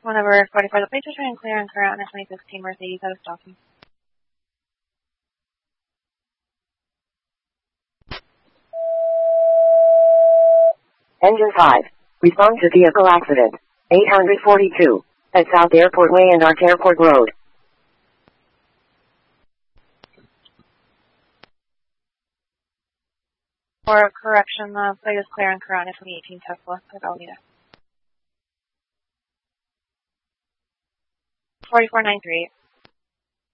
Whenever 44, the plates are showing clear and current on a 2016 Mercedes out of stocking. Engine 5. Respond to vehicle accident. 842. At South Airport Way and Arch Airport Road. For correction, the plate is clear and current on a 2018 Tesla at Alameda. 4493.